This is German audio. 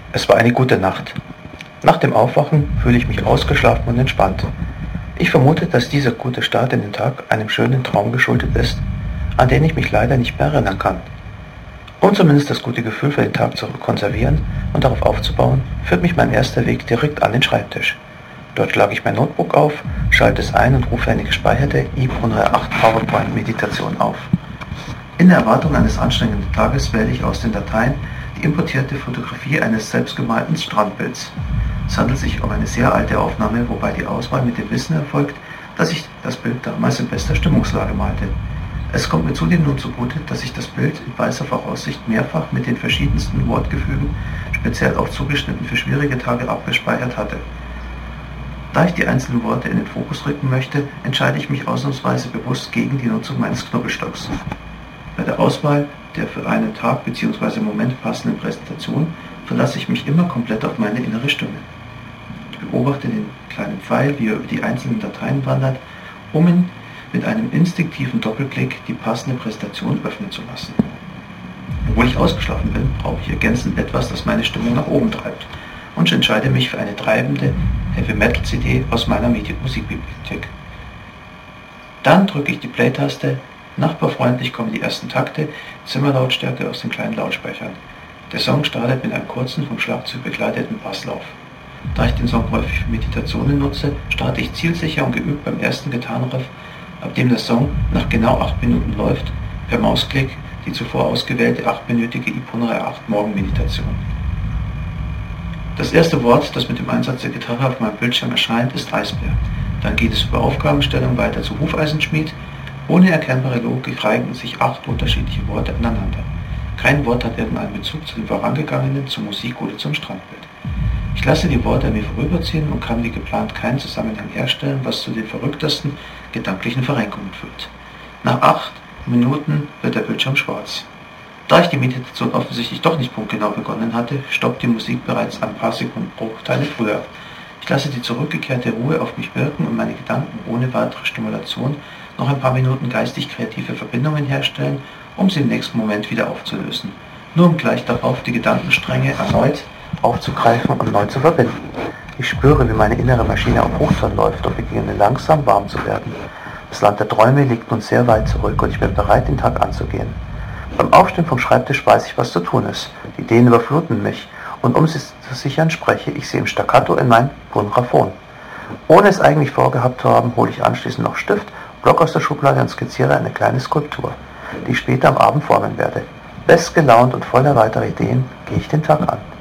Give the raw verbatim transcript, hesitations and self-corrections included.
Es war eine gute Nacht. Nach dem Aufwachen fühle ich mich ausgeschlafen und entspannt. Ich vermute, dass dieser gute Start in den Tag einem schönen Traum geschuldet ist, an den ich mich leider nicht mehr erinnern kann. Um zumindest das gute Gefühl für den Tag zu konservieren und darauf aufzubauen, führt mich mein erster Weg direkt an den Schreibtisch. Dort schlage ich mein Notebook auf, schalte es ein und rufe eine gespeicherte I P H drei acht PowerPoint-Meditation auf. In der Erwartung eines anstrengenden Tages wähle ich aus den Dateien die importierte Fotografie eines selbstgemalten Strandbilds. Es handelt sich um eine sehr alte Aufnahme, wobei die Auswahl mit dem Wissen erfolgt, dass ich das Bild damals in bester Stimmungslage malte. Es kommt mir zudem nun zugute, dass ich das Bild in weißer Voraussicht mehrfach mit den verschiedensten Wortgefügen, speziell auch zugeschnitten für schwierige Tage, abgespeichert hatte. Da ich die einzelnen Worte in den Fokus rücken möchte, entscheide ich mich ausnahmsweise bewusst gegen die Nutzung meines Knubbelstocks. Bei der Auswahl der für einen Tag bzw. Moment passenden Präsentation verlasse ich mich immer komplett auf meine innere Stimme. Ich beobachte den kleinen Pfeil, wie er über die einzelnen Dateien wandert, um ihn mit einem instinktiven Doppelklick die passende Präsentation öffnen zu lassen. Obwohl ich ausgeschlafen bin, brauche ich ergänzend etwas, das meine Stimmung nach oben treibt, und entscheide mich für eine treibende Heavy-Metal-C D aus meiner Musikbibliothek. Dann drücke ich die Play-Taste. Nachbarfreundlich kommen die ersten Takte, Zimmerlautstärke aus den kleinen Lautsprechern. Der Song startet mit einem kurzen, vom Schlagzeug begleiteten Basslauf. Da ich den Song häufig für Meditationen nutze, starte ich zielsicher und geübt beim ersten Gitarrenriff, ab dem der Song nach genau acht Minuten läuft, per Mausklick die zuvor ausgewählte achtminütige I P H drei acht Morgenmeditation. Das erste Wort, das mit dem Einsatz der Gitarre auf meinem Bildschirm erscheint, ist Eisbär. Dann geht es über Aufgabenstellung weiter zu Hufeisenschmied. Ohne erkennbare Logik reihen sich acht unterschiedliche Worte aneinander. Kein Wort hat irgendeinen Bezug zu den vorangegangenen, zur Musik oder zum Strandbild. Ich lasse die Worte an mir vorüberziehen und kann wie geplant keinen Zusammenhang herstellen, was zu den verrücktesten gedanklichen Verrenkungen führt. Nach acht Minuten wird der Bildschirm schwarz. Da ich die Meditation offensichtlich doch nicht punktgenau begonnen hatte, stoppt die Musik bereits ein paar Sekunden Bruchteile früher. Ich lasse die zurückgekehrte Ruhe auf mich wirken und meine Gedanken ohne weitere Stimulation noch ein paar Minuten geistig kreative Verbindungen herstellen, um sie im nächsten Moment wieder aufzulösen. Nur um gleich darauf die Gedankenstränge erneut aufzugreifen und neu zu verbinden. Ich spüre, wie meine innere Maschine auf Hochtouren läuft und beginne langsam warm zu werden. Das Land der Träume liegt nun sehr weit zurück und ich bin bereit, den Tag anzugehen. Beim Aufstehen vom Schreibtisch weiß ich, was zu tun ist. Die Ideen überfluten mich und um sie zu sichern, spreche ich sie im Staccato in mein Bonraphon. Ohne es eigentlich vorgehabt zu haben, hole ich anschließend noch Stift, Block aus der Schublade und skizziere eine kleine Skulptur, die ich später am Abend formen werde. Bestgelaunt und voller weiterer Ideen gehe ich den Tag an.